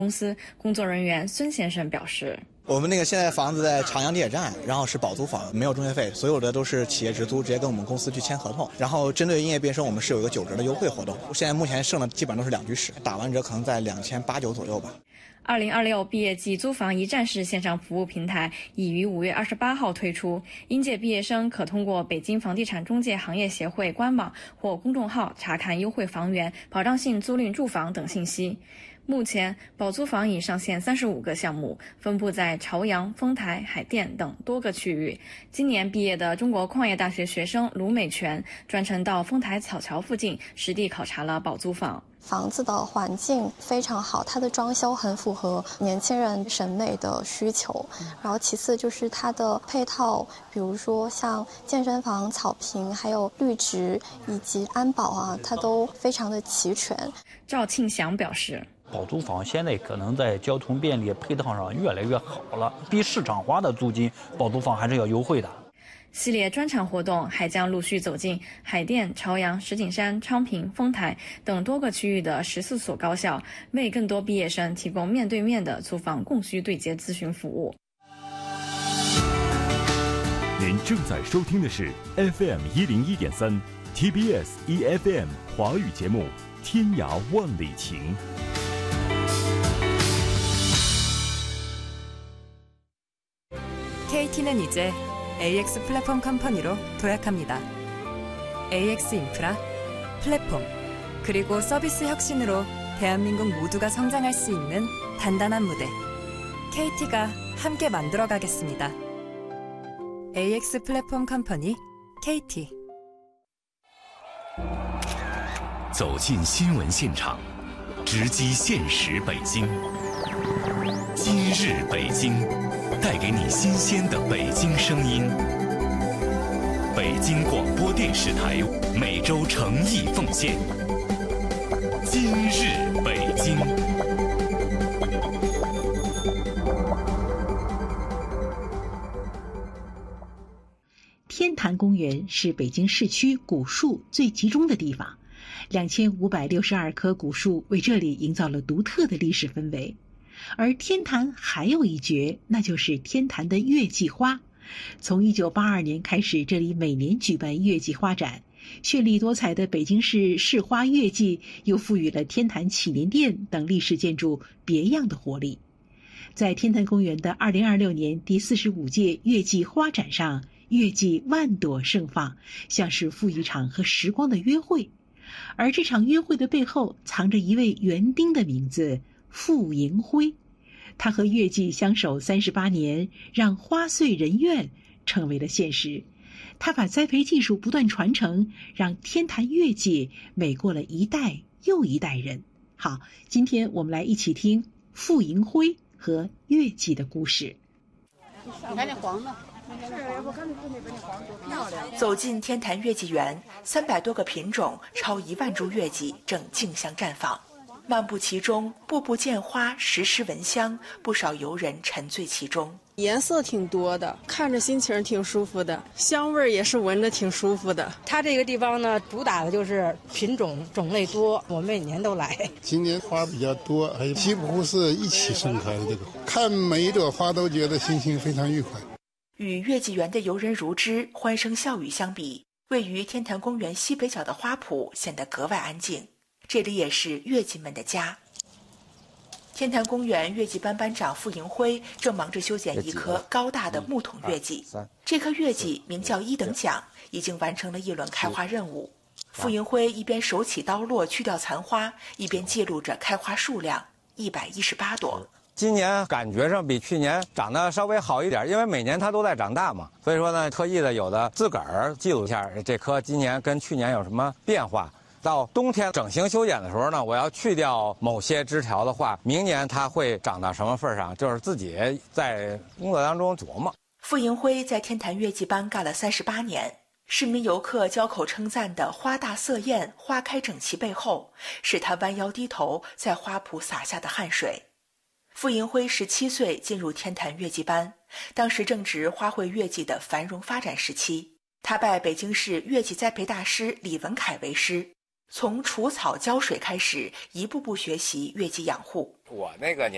公司工作人员孙先生表示， 我们现在房子在长阳地铁站，然后是保租房，没有中介费，所有的都是企业直租，直接跟我们公司去签合同。然后针对应届毕业生，我们是有一个9折的优惠活动。现在目前剩的基本上都是2居室，打完折可能在2800-2900左右吧。 2026毕业季租房一站式线上服务平台已于5月28号推出，应届毕业生可通过北京房地产中介行业协会官网或公众号查看优惠房源、保障性租赁住房等信息。目前，保租房已上线35个项目，分布在朝阳、丰台、海淀等多个区域。今年毕业的中国矿业大学学生卢美全专程到丰台草桥附近实地考察了保租房。 房子的环境非常好，它的装修很符合年轻人审美的需求。然后其次就是它的配套，比如说像健身房、草坪，还有绿植以及安保啊，它都非常的齐全。 赵庆祥表示， 保租房现在可能在交通便利配套上越来越好了，比市场化的租金保租房还是要优惠的。 系列专场活动还将陆续走进海淀、朝阳、石景山、昌平、丰台等多个区域的14所高校，为更多毕业生提供面对面的租房供需对接咨询服务。 您正在收听的是 FM 101.3 TBS EFM 华语节目《天涯万里情》。 KT는 이제 AX 플랫폼 컴퍼니로 도약합니다. AX 인프라, 플랫폼, 그리고 서비스 혁신으로 대한민국 모두가 성장할 수 있는 단단한 무대. KT가 함께 만들어가겠습니다. AX 플랫폼 컴퍼니 KT。 走进新闻现场，直击现实北京。今日北京，带给你新鲜的北京声音。北京广播电视台每周诚意奉献。今日北京。 天坛公园是北京市区古树最集中的地方，2562棵古树为这里营造了独特的历史氛围。而天坛还有一绝，那就是天坛的月季花。从1982年开始，这里每年举办月季花展，绚丽多彩的北京市市花月季又赋予了天坛祈年殿等历史建筑别样的活力。在天坛公园的2026年第45届月季花展上，月季万朵盛放，像是赴一场和时光的约会。而这场约会的背后藏着一位园丁的名字傅迎辉，他和月季相守38年，让花穗人苑成为了现实。他把栽培技术不断传承，让天坛月季美过了一代又一代人。好，今天我们来一起听傅迎辉和月季的故事。 你看那黄的， 走进天坛月季园，300多个品种，超1万株月季正竞相绽放。漫步其中，步步见花，时时闻香，不少游人沉醉其中。 颜色挺多的，看着心情挺舒服的，香味也是闻着挺舒服的。 它这个地方呢，主打的就是品种种类多，我们每年都来。 今年花比较多，还有几乎是一起盛开的这个，看每一朵花都觉得心情非常愉快。 与月季园的游人如织、欢声笑语相比，位于天坛公园西北角的花圃显得格外安静。这里也是月季们的家。天坛公园月季班班长傅迎辉正忙着修剪一棵高大的木桶月季。这棵月季名叫1等奖，已经完成了1轮开花任务。傅迎辉一边手起刀落去掉残花，一边记录着开花数量118朵。 今年感觉上比去年长得稍微好一点，因为每年它都在长大嘛，所以说呢，特意的有的自个儿记录一下这棵今年跟去年有什么变化。到冬天整形修剪的时候呢，我要去掉某些枝条的话，明年它会长到什么份上，就是自己在工作当中琢磨。 傅迎辉在天坛月季班干了38年，市民游客交口称赞的花大色艳、花开整齐背后，是他弯腰低头在花圃洒下的汗水。傅迎辉17岁进入天坛月季班，当时正值花卉月季的繁荣发展时期。他拜北京市月季栽培大师李文凯为师，从除草浇水开始，一步步学习月季养护。 我那个年